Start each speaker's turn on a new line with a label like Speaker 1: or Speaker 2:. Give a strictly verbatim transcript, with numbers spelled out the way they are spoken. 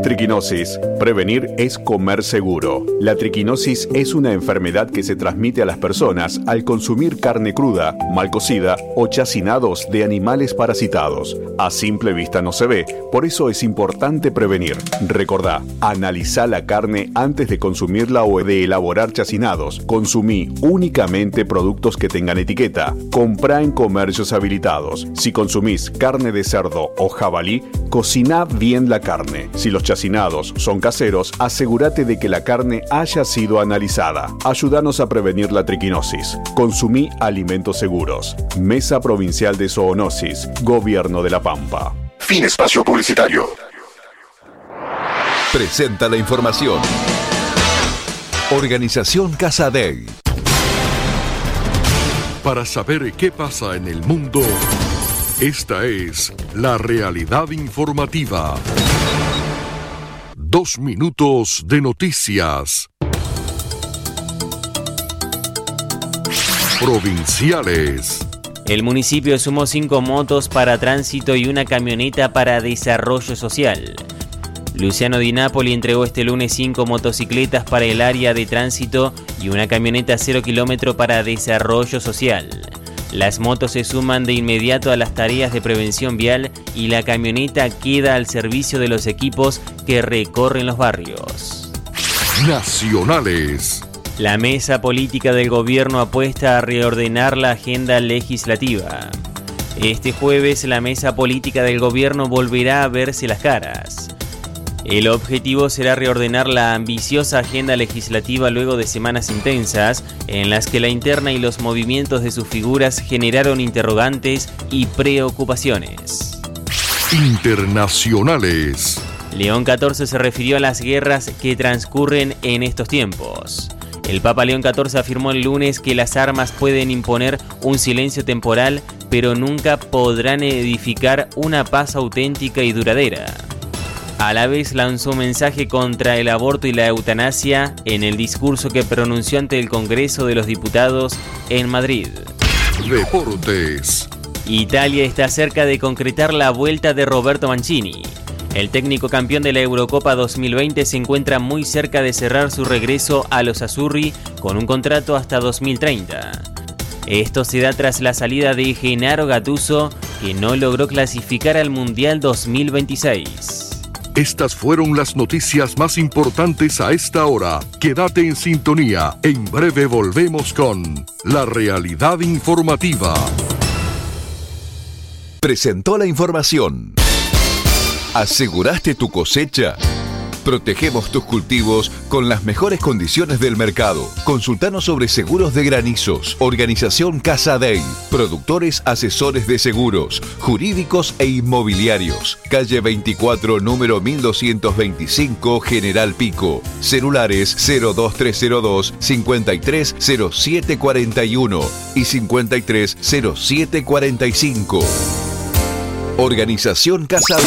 Speaker 1: Triquinosis. Prevenir es comer seguro. La triquinosis es una enfermedad que se transmite a las personas al consumir carne cruda, mal cocida o chacinados de animales parasitados. A simple vista no se ve, por eso es importante prevenir. Recordá, analizá la carne antes de consumirla o de elaborar chacinados. Consumí únicamente productos que tengan etiqueta. Comprá en comercios habilitados. Si consumís carne de cerdo o jabalí, cociná bien la carne. Si los chacinados son caseros, asegúrate de que la carne haya sido analizada. Ayúdanos a prevenir la triquinosis. Consumí alimentos seguros. Mesa Provincial de Zoonosis, Gobierno de La Pampa.
Speaker 2: Fin espacio publicitario.
Speaker 3: Presenta la información. Organización Casadei.
Speaker 4: Para saber qué pasa en el mundo, esta es la realidad informativa. Dos minutos de noticias. Provinciales.
Speaker 5: El municipio sumó cinco motos para tránsito y una camioneta para desarrollo social. Luciano Di Napoli entregó este lunes cinco motocicletas para el área de tránsito y una camioneta cero kilómetro para desarrollo social. Las motos se suman de inmediato a las tareas de prevención vial y la camioneta queda al servicio de los equipos que recorren los barrios.
Speaker 4: Nacionales.
Speaker 5: La mesa política del gobierno apuesta a reordenar la agenda legislativa. Este jueves la mesa política del gobierno volverá a verse las caras. El objetivo será reordenar la ambiciosa agenda legislativa luego de semanas intensas en las que la interna y los movimientos de sus figuras generaron interrogantes y preocupaciones.
Speaker 4: Internacionales.
Speaker 5: León catorce se refirió a las guerras que transcurren en estos tiempos. El Papa León catorce afirmó el lunes que las armas pueden imponer un silencio temporal, pero nunca podrán edificar una paz auténtica y duradera. A la vez lanzó un mensaje contra el aborto y la eutanasia en el discurso que pronunció ante el Congreso de los Diputados en Madrid.
Speaker 4: Deportes.
Speaker 5: Italia está cerca de concretar la vuelta de Roberto Mancini. El técnico campeón de la Eurocopa dos mil veinte se encuentra muy cerca de cerrar su regreso a los Azzurri con un contrato hasta dos mil treinta. Esto se da tras la salida de Gennaro Gattuso, que no logró clasificar al Mundial dos mil veintiséis.
Speaker 4: Estas fueron las noticias más importantes a esta hora. Quédate en sintonía. En breve volvemos con La Realidad Informativa.
Speaker 3: Presentó la información. ¿Aseguraste tu cosecha? Protegemos tus cultivos con las mejores condiciones del mercado. Consultanos sobre seguros de granizos. Organización Casadei. Productores asesores de seguros, jurídicos e inmobiliarios. Calle veinticuatro, número mil doscientos veinticinco, General Pico. Celulares cero dos tres cero dos, cincuenta y tres cero siete cuarenta y uno y cincuenta y tres cero siete cuarenta y cinco. Organización Casadei.